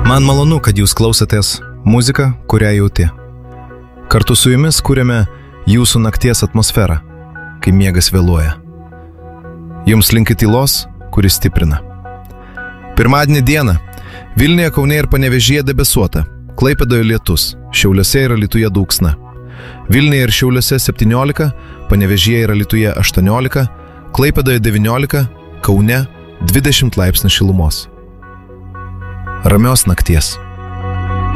Man malonu, kad jūs klausotės muziką, kurią jauti. Kartu su jumis kūrėme jūsų nakties atmosferą, kai miegas vėluoja. Jums linki tylos, kuris stiprina. Pirmadienį dieną Vilniuje, Kaune ir Panevėžyje debesuota, Klaipėdoje lietus, Šiauliuose ir Alytuje dulksna. Vilniuje ir Šiauliuose 17, Panevėžyje ir Alytuje 18, Klaipėdoje 19, Kaune 20 laipsnių šilumos. Ramios nakties.